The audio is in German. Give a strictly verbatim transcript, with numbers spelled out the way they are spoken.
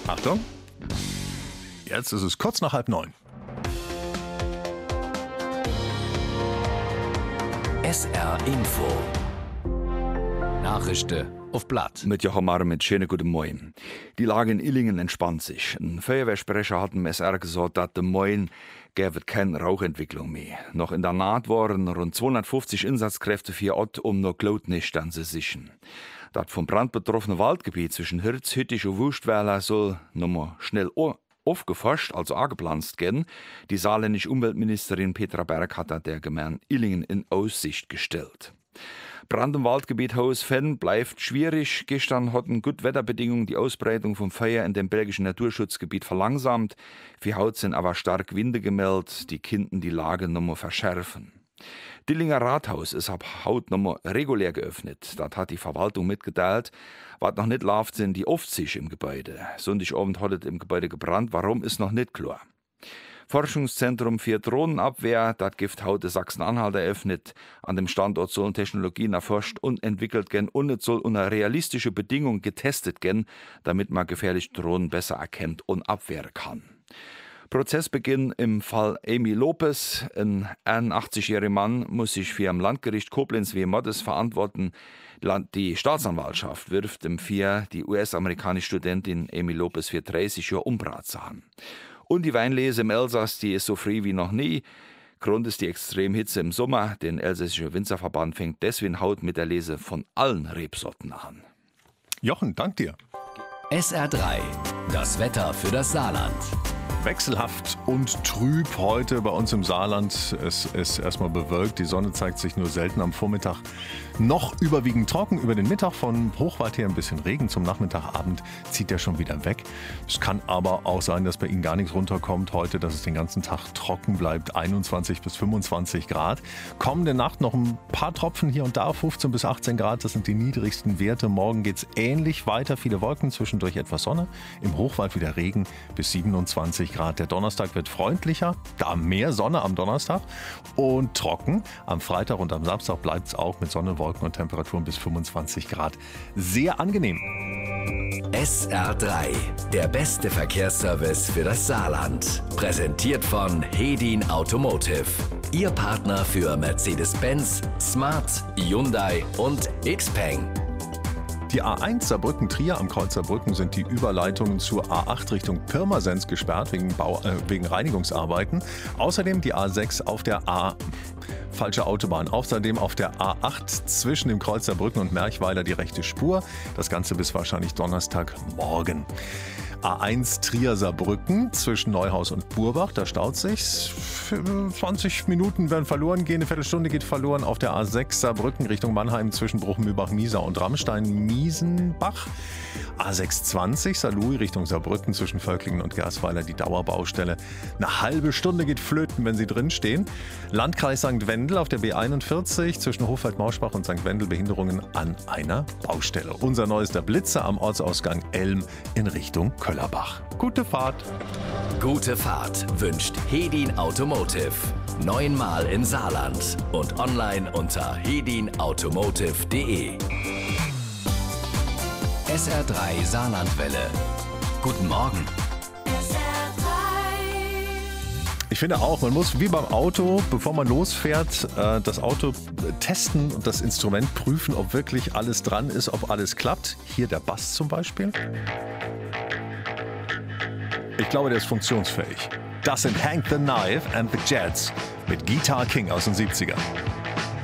Achtung, jetzt ist es kurz nach halb neun. S R Info. Nachrichten auf Blatt. Mit Joachim Marr mit schönen guten Morgen. Die Lage in Illingen entspannt sich. Ein Feuerwehrsprecher hat dem S R gesagt, dass der Morgen gäbe keine Rauchentwicklung mehr. Noch in der Naht waren rund zweihundertfünfzig Einsatzkräfte vor Ort, um noch Glutnistern zu sichern. Das vom Brand betroffene Waldgebiet zwischen Hirz, Hüttich und Wustweiler soll nochmal schnell aufgeforscht, also angepflanzt werden. Die saarländische Umweltministerin Petra Berg hat das der Gemeinde Illingen in Aussicht gestellt. Brand im Waldgebiet Haus-Fenn bleibt schwierig. Gestern hatten Gutwetterbedingungen die Ausbreitung vom Feuer in dem belgischen Naturschutzgebiet verlangsamt. Für heute sind aber stark Winde gemeldet, die könnten die Lage nochmal verschärfen. Dillinger Rathaus ist ab heute nochmal regulär geöffnet. Das hat die Verwaltung mitgeteilt. Was noch nicht läuft, sind die Aufzüge im Gebäude. Sonntagabend hat es im Gebäude gebrannt. Warum, ist noch nicht klar. Forschungszentrum für Drohnenabwehr, das Gift heute Sachsen-Anhalt eröffnet. An dem Standort sollen Technologien erforscht und entwickelt werden und es soll unter realistische Bedingungen getestet werden, damit man gefährliche Drohnen besser erkennt und abwehren kann. Prozessbeginn im Fall Amy Lopez. Ein einundachtzig-jähriger Mann muss sich für am Landgericht Koblenz wegen Mordes verantworten. Die Staatsanwaltschaft wirft im Vier die U S-amerikanische Studentin Amy Lopez für dreißig Jahre umgebracht zu haben. Und die Weinlese im Elsass, die ist so frei wie noch nie. Grund ist die Extremhitze im Sommer. Den Elsässische Winzerverband fängt deswegen Haut mit der Lese von allen Rebsorten an. Jochen, dank dir. S R drei, das Wetter für das Saarland. Wechselhaft und trüb heute bei uns im Saarland. Es ist erstmal bewölkt, die Sonne zeigt sich nur selten am Vormittag. Noch überwiegend trocken, über den Mittag von Hochwald her ein bisschen Regen, zum Nachmittagabend zieht der schon wieder weg. Es kann aber auch sein, dass bei Ihnen gar nichts runterkommt heute, dass es den ganzen Tag trocken bleibt, einundzwanzig bis fünfundzwanzig Grad. Kommende Nacht noch ein paar Tropfen hier und da, fünfzehn bis achtzehn Grad, das sind die niedrigsten Werte. Morgen geht es ähnlich weiter, viele Wolken, zwischendurch etwas Sonne, im Hochwald wieder Regen bis siebenundzwanzig Grad. Der Donnerstag wird freundlicher, da mehr Sonne am Donnerstag und trocken. Am Freitag und am Samstag bleibt es auch mit Sonne, Wolken und Temperaturen bis fünfundzwanzig Grad. Sehr angenehm. S R drei, der beste Verkehrsservice für das Saarland. Präsentiert von Hedin Automotive. Ihr Partner für Mercedes-Benz, Smart, Hyundai und Xpeng. Die A eins Saarbrücken-Trier am Kreuz Saarbrücken sind die Überleitungen zur A acht Richtung Pirmasens gesperrt wegen, Bau, äh, wegen Reinigungsarbeiten. Außerdem die A sechs auf der A... Falsche Autobahn. Außerdem auf der A acht zwischen dem Kreuz Saarbrücken und Merchweiler die rechte Spur. Das Ganze bis wahrscheinlich Donnerstagmorgen. A eins Trier-Saarbrücken zwischen Neuhaus und Burbach, da staut sich's. zwanzig Minuten werden verloren gehen, eine Viertelstunde geht verloren auf der A sechs Saarbrücken Richtung Mannheim zwischen Bruchmühlbach-Miesa und Rammstein-Miesenbach. A sechshundertzwanzig Saarlouis Richtung Saarbrücken zwischen Völklingen und Gersweiler die Dauerbaustelle. Eine halbe Stunde geht flöten, wenn Sie drinstehen. Landkreis Sankt Wendel auf der B einundvierzig zwischen Hofeld-Mauschbach und Sankt Wendel Behinderungen an einer Baustelle. Unser neuester Blitzer am Ortsausgang Elm in Richtung Köllerbach. Gute Fahrt. Gute Fahrt wünscht Hedin Automotive. Neunmal im Saarland und online unter hedin automotive punkt de. S R drei Saarlandwelle. Guten Morgen. Ich finde auch, man muss wie beim Auto, bevor man losfährt, das Auto testen und das Instrument prüfen, ob wirklich alles dran ist, ob alles klappt. Hier der Bass zum Beispiel. Ich glaube, der ist funktionsfähig. Das sind Hank the Knife and the Jets mit Guitar King aus den siebzigern.